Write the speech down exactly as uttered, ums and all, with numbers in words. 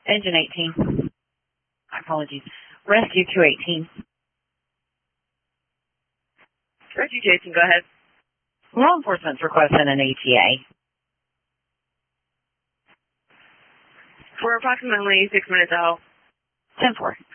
Engine eighteen. My apologies. Rescue two eighteen. Rescue two eighteen, go ahead. Law enforcement's requesting an A T A. For approximately six minutes out. ten four.